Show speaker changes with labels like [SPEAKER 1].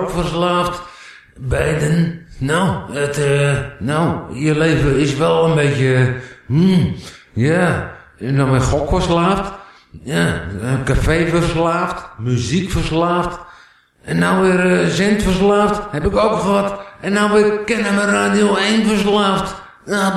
[SPEAKER 1] rookverslaafd. Beiden. Je leven is wel een beetje... ja. En dan ben ik gokverslaafd. Ja, caféverslaafd. Muziekverslaafd. En nou weer zendverslaafd. Heb ik ook gehad. En nou weer Kennen met Radio 1 verslaafd.